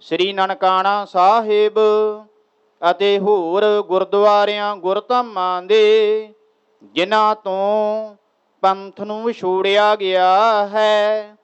ਸ੍ਰੀ ਨਨਕਾਣਾ ਸਾਹਿਬ ਅਤੇ ਹੋਰ ਗੁਰਦੁਆਰਿਆਂ ਗੁਰਧਾਮਾਂ ਦੇ ਜਿਨ੍ਹਾਂ ਤੋਂ ਪੰਥ ਨੂੰ ਵਿਛੋੜਿਆ ਗਿਆ ਹੈ,